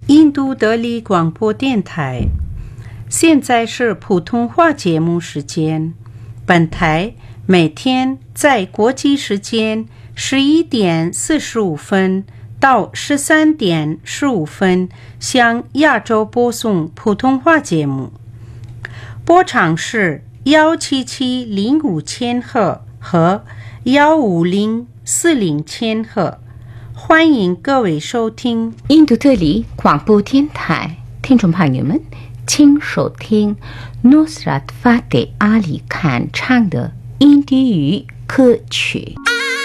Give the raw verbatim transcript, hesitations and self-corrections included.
印度德里广播电台，现在是普通话节目时间。本台每天在国际时间十一点四十五分到十三点十五分向亚洲播送普通话节目，波长是幺七七零五千赫和幺五零四零千赫。欢迎各位收听印度德里广播电台，听众朋友们，请收听 Nusrat Fateh Ali Khan 唱的印地语歌曲。